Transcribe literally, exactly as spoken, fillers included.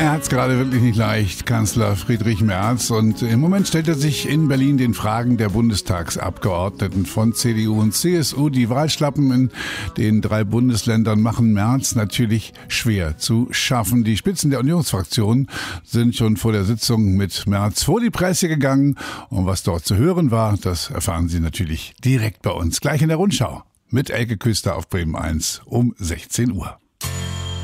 Er hat es gerade wirklich nicht leicht, Kanzler Friedrich Merz. Und im Moment stellt er sich in Berlin den Fragen der Bundestagsabgeordneten von C D U und C S U. Die Wahlschlappen in den drei Bundesländern machen Merz natürlich schwer zu schaffen. Die Spitzen der Unionsfraktion sind schon vor der Sitzung mit Merz vor die Presse gegangen. Und was dort zu hören war, das erfahren Sie natürlich direkt bei uns. Gleich in der Rundschau mit Elke Küster auf Bremen eins um sechzehn Uhr.